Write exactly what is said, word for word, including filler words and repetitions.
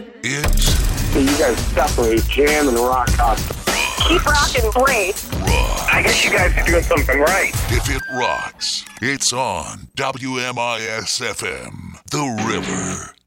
It's So you guys separate jam and rock out. Keep rocking, Blade. rock. I guess you guys are doing something right. If it rocks, it's on W M I S F M, The River.